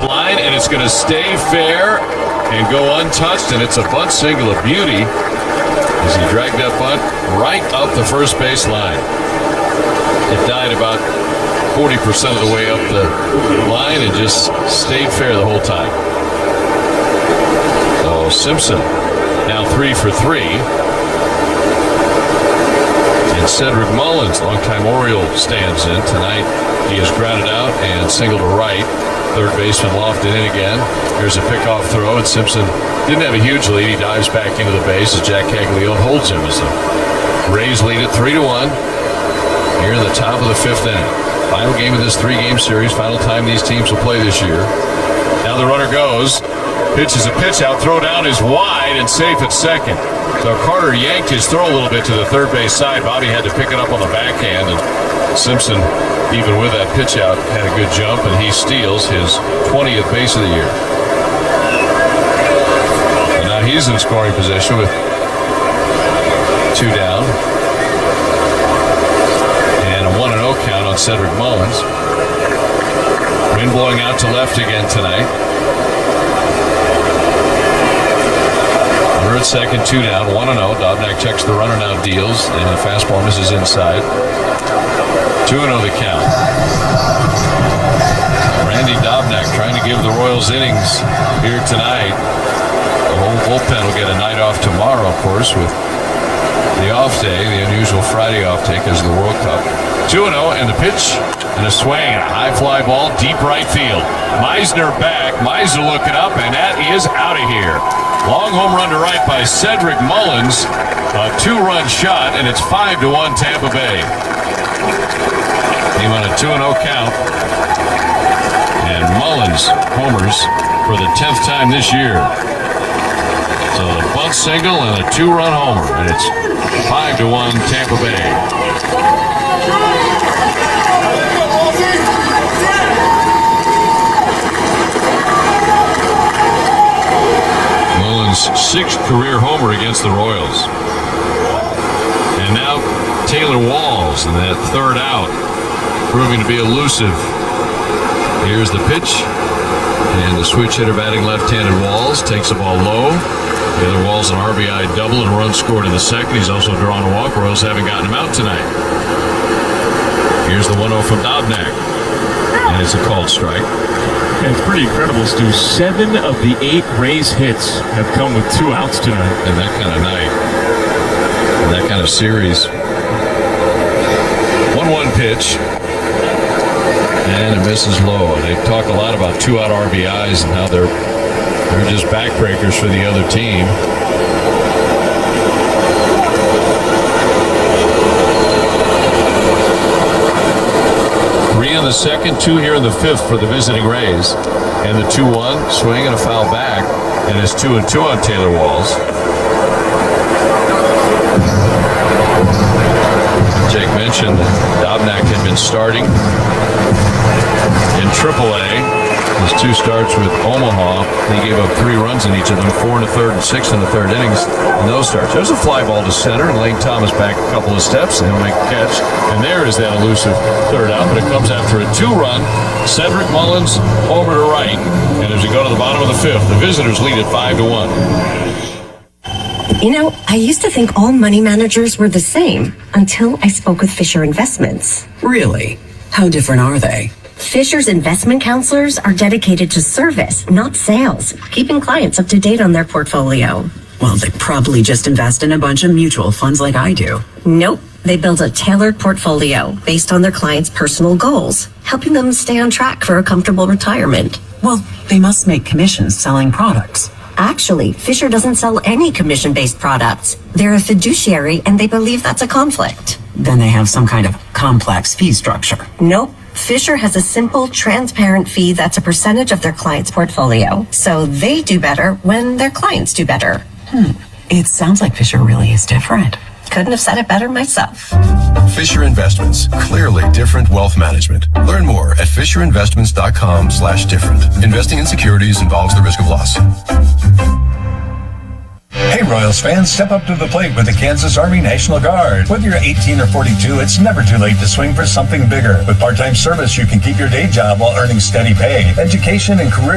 line, and it's going to stay fair and go untouched, and it's a bunt single of beauty as he dragged that bunt right up the first base line. It died about 40% of the way up the line and just stayed fair the whole time. So Simpson now 3 for 3. And Cedric Mullins, longtime Oriole, stands in. Tonight he is grounded out and single to right. Third baseman lofted in again. Here's a pickoff throw, and Simpson didn't have a huge lead. He dives back into the base as Jack Caglione holds him as the Rays lead it 3-1 here in the top of the fifth inning. Final game of this three-game series. Final time these teams will play this year. Now the runner goes. Pitch is a pitch out. Throw down is wide and safe at second. So Carter yanked his throw a little bit to the third base side. Bobby had to pick it up on the backhand, and Simpson, even with that pitch out, had a good jump, and he steals his 20th base of the year. And now he's in scoring position with 2 down. And a 1-0 count on Cedric Mullins. Wind blowing out to left again tonight. Runner at second, 2 down, 1-0. Dobnak checks the runner, now deals, and the fastball misses inside. 2-0 the count. Randy Dobnak trying to give the Royals innings here tonight. The whole bullpen will get a night off tomorrow, of course, with the off day, the unusual Friday off day because of the World Cup. 2-0, and the pitch, and a swing, and a high fly ball, deep right field. Meisner back, Meisner looking up, and that is out of here. Long home run to right by Cedric Mullins. A 2-run shot, and it's 5-1 Tampa Bay. Game on a 2-0 count. And Mullins homers for the 10th time this year. So a bunt single and a 2-run homer, and it's 5-1 Tampa Bay. Mullins' 6th career homer against the Royals. And now Taylor Walls in that third out, proving to be elusive. Here's the pitch, and the switch hitter batting left-handed Walls takes the ball low. Taylor Walls an RBI double and a run scored in the second. He's also drawn a walk. Royals haven't gotten him out tonight. Here's the 1-0 from Dobnak, and it's a called strike. And it's pretty incredible, Stu. 7 of the 8 Rays hits have come with 2 outs tonight. And that kind of night, and that kind of series. 1-1 pitch, and it misses low. They talk a lot about 2-out RBIs and how they're just backbreakers for the other team. In the second, 2 here in the fifth for the visiting Rays, and the 2-1 swing and a foul back, and it's 2-2 on Taylor Walls. Jake mentioned that Dobnak had been starting in AAA. His 2 starts with Omaha. He gave up 3 runs in each of them, 4 in the third and 6 in the third innings in those starts. There's a fly ball to center, and Lane Thomas back a couple of steps, and he'll make a catch. And there is that elusive third out, but it comes after a 2-run. Cedric Mullins over to right, and as we go to the bottom of the fifth, the visitors lead at 5-1. You know, I used to think all money managers were the same until I spoke with Fisher Investments. Really? How different are they? Fisher's investment counselors are dedicated to service, not sales, keeping clients up to date on their portfolio. Well, they probably just invest in a bunch of mutual funds like I do. Nope. They build a tailored portfolio based on their clients' personal goals, helping them stay on track for a comfortable retirement. Well, they must make commissions selling products. Actually, Fisher doesn't sell any commission-based products. They're a fiduciary, and they believe that's a conflict. Then they have some kind of complex fee structure. Nope. Fisher has a simple, transparent fee that's a percentage of their client's portfolio. So they do better when their clients do better. It sounds like Fisher really is different. Couldn't have said it better myself. Fisher Investments. Clearly different wealth management. Learn more at FisherInvestments.com/different. Investing in securities involves the risk of loss. Hey Royals fans, step up to the plate with the Kansas Army National Guard. Whether you're 18 or 42, it's never too late to swing for something bigger. With part-time service, you can keep your day job while earning steady pay. Education and career